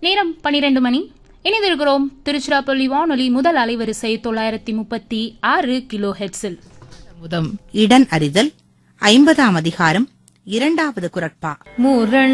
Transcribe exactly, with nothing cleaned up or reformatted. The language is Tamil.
நேரம் பனிரெண்டு மணி. இணைந்திருக்கிறோம் திருச்சிராப்பள்ளி வானொலி முதல் அலைவரிசை தொள்ளாயிரத்தி முப்பத்தி ஆறு கிலோ ஹெட்ஸில். இடன் அறிதல் ஐம்பதாம் அதிகாரம் இரண்டாவது குரட்பா. முரண்